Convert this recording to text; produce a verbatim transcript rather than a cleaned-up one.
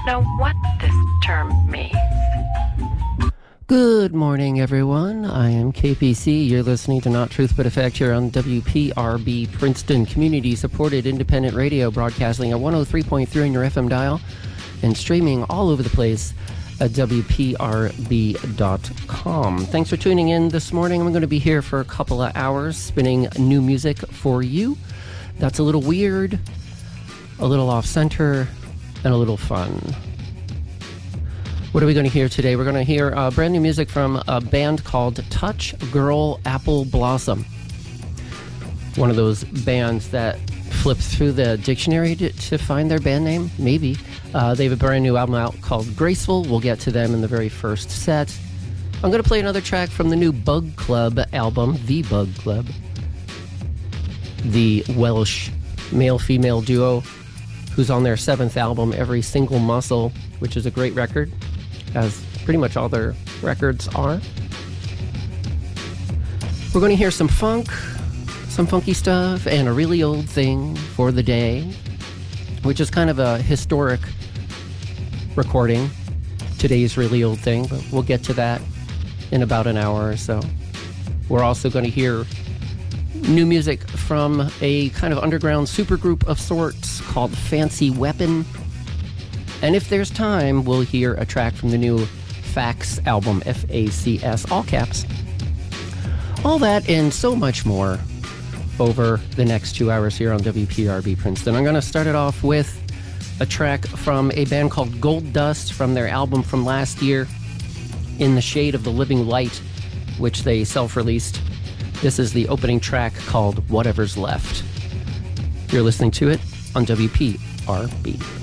know what this term means. Good morning, everyone. I am K P C. You're listening to Not Truth But Effect here on W P R B Princeton, community-supported independent radio, broadcasting at one oh three point three on your F M dial and streaming all over the place at W P R B dot com. Thanks for tuning in this morning. I'm going to be here for a couple of hours spinning new music for you. That's a little weird, a little off-center, and a little fun. What are we going to hear today? We're going to hear uh, brand new music from a band called Touch Girl Apple Blossom. One of those bands that flips through the dictionary to, to find their band name, maybe. Uh, they have a brand new album out called Graceful. We'll get to them in the very first set. I'm going to play another track from the new Bug Club album, The Bug Club. The Welsh male-female duo who's on their seventh album, Every Single Muscle, which is a great record, as pretty much all their records are. We're going to hear some funk, some funky stuff, and a really old thing for the day, which is kind of a historic recording, today's really old thing, but we'll get to that in about an hour or so. We're also going to hear new music from a kind of underground supergroup of sorts called Fancy Weapon. And if there's time, we'll hear a track from the new Fax album, F A C S, all caps. All that and so much more over the next two hours here on W P R B Princeton. I'm going to start it off with a track from a band called Gold Dust from their album from last year, In the Shade of the Living Light, which they self-released. This is the opening track called Whatever's Left. You're listening to it on W P R B.